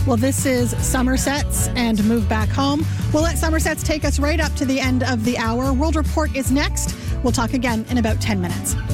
Well, this is Somerset's and Move Back Home. We'll let Somerset's take us right up to the end of the hour. World Report is next. We'll talk again in about 10 minutes.